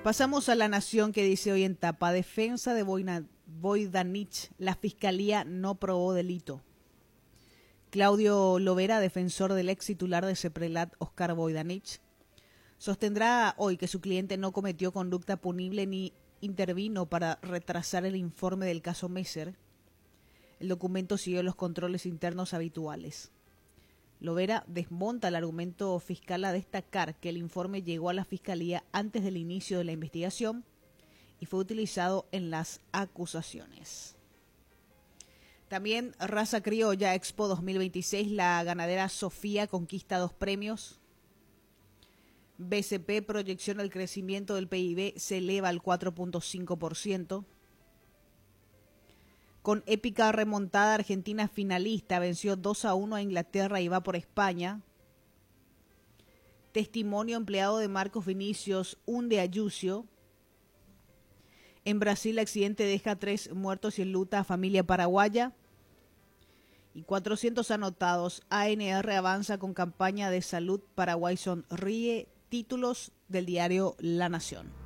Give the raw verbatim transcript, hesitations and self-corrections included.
Pasamos a La Nación, que dice hoy en tapa: defensa de Boina, Voidanich, la fiscalía no probó delito. Claudio Lovera, defensor del ex titular de Seprelat, Oscar Voidanich, sostendrá hoy que su cliente no cometió conducta punible ni intervino para retrasar el informe del caso Messer. El documento siguió los controles internos habituales. Lovera desmonta el argumento fiscal a destacar que el informe llegó a la Fiscalía antes del inicio de la investigación y fue utilizado en las acusaciones. También Raza Criolla Expo dos mil veintiséis, la ganadera Sofía conquista dos premios. B C P proyecciona el crecimiento del P I B se eleva al cuatro punto cinco por ciento. Con épica remontada, Argentina finalista venció dos a uno a Inglaterra y va por España. Testimonio empleado de Marcos Vinicius hunde a Ayuso. En Brasil, accidente deja tres muertos y enluta a familia paraguaya. Y cuatrocientos anotados. A N R avanza con campaña de salud. Paraguay sonríe. Títulos del diario La Nación.